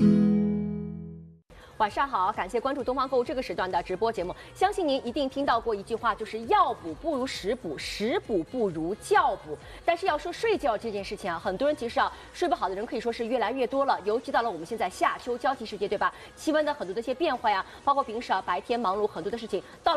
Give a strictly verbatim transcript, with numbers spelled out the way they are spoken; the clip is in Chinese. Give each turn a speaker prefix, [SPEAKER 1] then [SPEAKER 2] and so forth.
[SPEAKER 1] 晚上好，感谢关注东方购物这个时段的直播节目。相信您一定听到过一句话，就是药补不如食补，食补不如觉补。但是要说睡觉这件事情啊，很多人其实啊睡不好的人可以说是越来越多了，尤其到了我们现在夏秋交替时节，对吧？气温的很多的一些变化呀，包括平时啊白天忙碌很多的事情，到